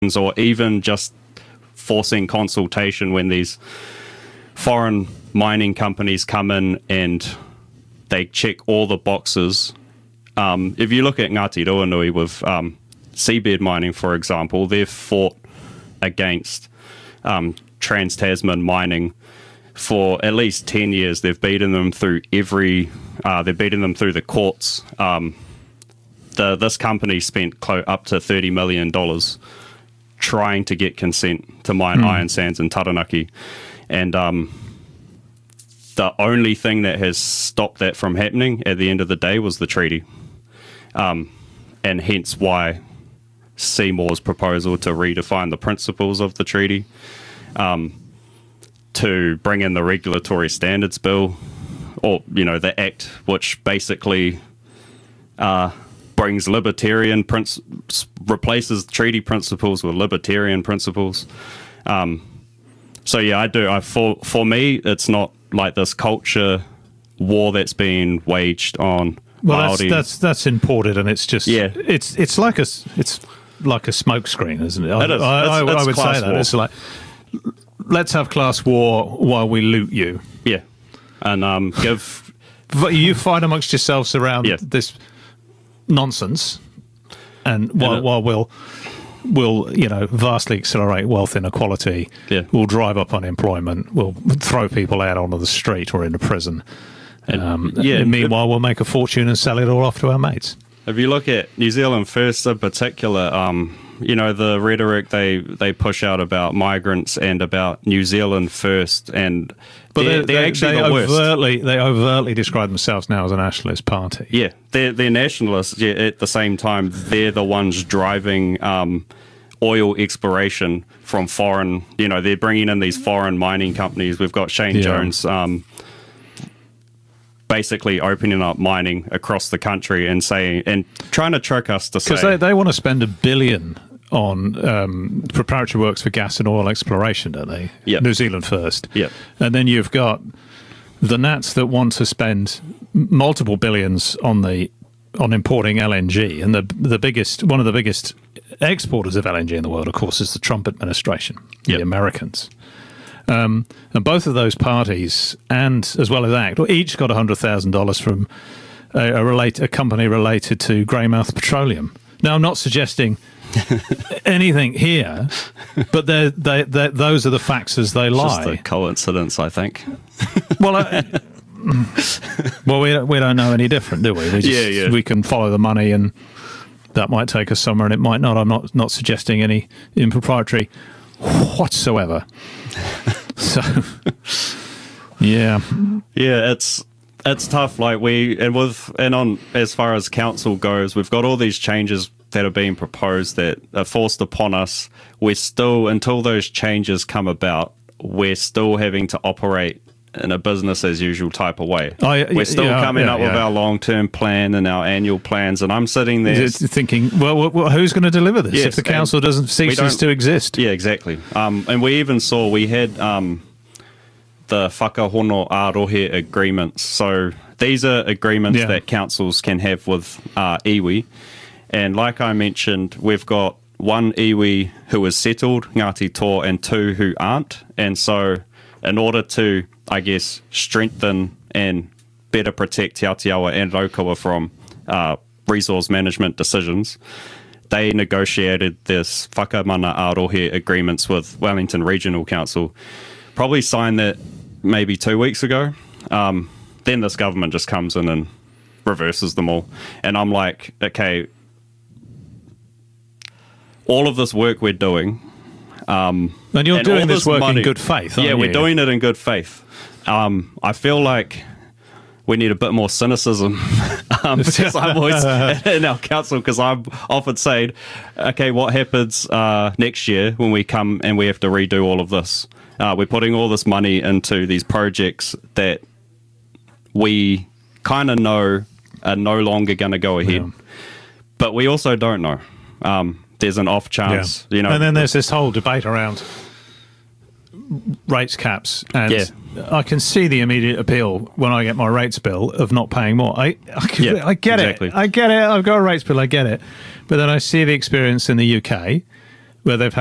or even just forcing consultation when these foreign mining companies come in and they check all the boxes. If you look at Ngāti Ruanui with seabed mining, for example, they've fought against Trans-Tasman mining for at least 10 years. They've beaten them through they've beaten them through the courts. This company spent up to $30 million trying to get consent to mine iron sands in Taranaki. And the only thing that has stopped that from happening at the end of the day was the treaty. And hence why Seymour's proposal to redefine the principles of the treaty, to bring in the regulatory standards bill, or, the act which basically brings replaces treaty principles with libertarian principles. So yeah, I do. For me, it's not like this culture war that's being waged on. Well, that's imported, and it's just it's like a smokescreen, isn't it? It is. I would say that war. It's like, let's have class war while we loot you. Yeah, and give. You fight amongst yourselves around this nonsense, and while we'll vastly accelerate wealth inequality. Yeah. We'll drive up unemployment. We'll throw people out onto the street or into prison. Meanwhile, we'll make a fortune and sell it all off to our mates. If you look at New Zealand First in particular, the rhetoric they push out about migrants and about New Zealand First, and they're actually the worst. They overtly describe themselves now as a nationalist party. Yeah, they're nationalists. Yeah, at the same time, they're the ones driving oil exploration from foreign. They're bringing in these foreign mining companies. We've got Shane Jones. Basically opening up mining across the country and trying to trick us to say... Because they want to spend $1 billion on preparatory works for gas and oil exploration, don't they? Yep. New Zealand First. Yep. And then you've got the Nats that want to spend multiple billions on importing LNG. And one of the biggest exporters of LNG in the world, of course, is the Trump administration, the Americans. And both of those parties, and as well as ACT, each got $100,000 from a company related to Greymouth Petroleum. Now, I'm not suggesting anything here, but those are the facts as they lie. Just a coincidence, I think. Well, we don't know any different, do we? We can follow the money, and that might take us somewhere, and it might not. I'm not suggesting any impropriety whatsoever. So, it's tough. Like as far as council goes, we've got all these changes that are being proposed that are forced upon us. We're still, until those changes come about, we're still having to operate in a business as usual type of way. We're still coming up with our long-term plan and our annual plans, and I'm sitting there thinking, well, who's going to deliver this if the council doesn't cease to exist? Yeah, exactly. And we even saw, we had the whakahono ārohe agreements. So these are agreements that councils can have with iwi. And like I mentioned, we've got one iwi who is settled, Ngāti Toa, and two who aren't. And so in order to, I guess, strengthen and better protect Te Aotearoa and Raukawa from resource management decisions, they negotiated this whakamana ārohe agreements with Wellington Regional Council. Probably signed that maybe 2 weeks ago. Then this government just comes in and reverses them all. And I'm like, okay, all of this work we're doing... and you're doing this work in good faith, aren't you? We're doing it in good faith. I feel like we need a bit more cynicism because I'm always in our council, because I'm often saying, okay, what happens next year when we come and we have to redo all of this? We're putting all this money into these projects that we kind of know are no longer going to go ahead, but we also don't know. There's an off chance, And then there's this whole debate around rates caps, and I can see the immediate appeal when I get my rates bill of not paying more. I get exactly. it. I get it. I've got a rates bill. I get it. But then I see the experience in the UK where they've